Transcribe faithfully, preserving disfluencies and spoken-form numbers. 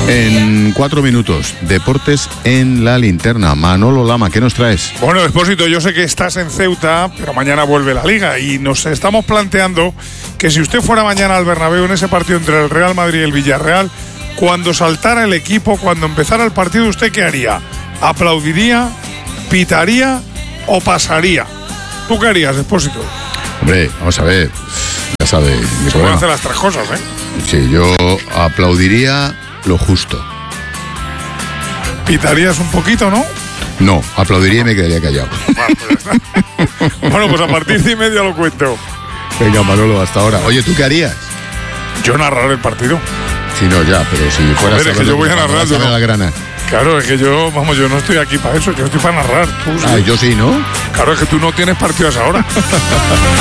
En cuatro minutos, deportes en la linterna. Manolo Lama, ¿qué nos traes? Bueno, Expósito, yo sé que estás en Ceuta, pero mañana vuelve la Liga y nos estamos planteando que si usted fuera mañana al Bernabéu en ese partido entre el Real Madrid y el Villarreal, cuando saltara el equipo, cuando empezara el partido, ¿usted qué haría? ¿Aplaudiría, pitaría o pasaría? ¿Tú qué harías, Expósito? Hombre, vamos a ver, ya sabes. Se pueden hacer las tres cosas, ¿eh? Sí, yo aplaudiría lo justo. ¿Pitarías un poquito, no? No, aplaudiría y me quedaría callado. Bueno, pues, ya está. Bueno, pues a partir de y media lo cuento. Venga, Manolo, hasta ahora. Oye, ¿tú qué harías? Yo narrar el partido. Sí, no, ya, pero si fueras Joder, es que yo voy a narrar, yo no. la grana. Claro, es que yo, vamos, yo no estoy aquí para eso, yo estoy para narrar. Tú, Ah, sí. yo sí, ¿no? Claro, es que tú no tienes partidos ahora.